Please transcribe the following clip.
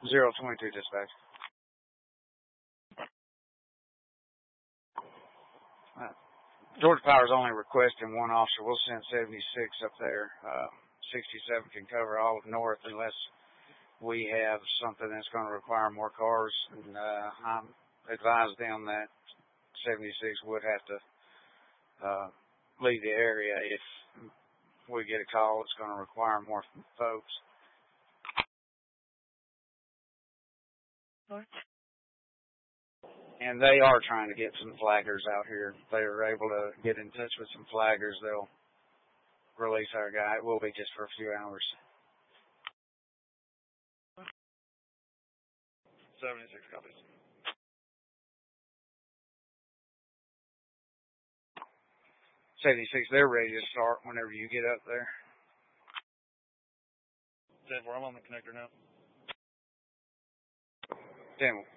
022 dispatch. Georgia Power is only requesting one officer. We'll send 76 up there. 67 can cover all of North unless we have something that's going to require more cars. And I'm advised them that 76 would have to leave the area if we get a call that's going to require more folks. And they are trying to get some flaggers out here. If they are able to get in touch with some flaggers, they'll release our guy. It will be just for a few hours. 76 copies. They're ready to start whenever you get up there. Denver, I'm on the connector now. Denver.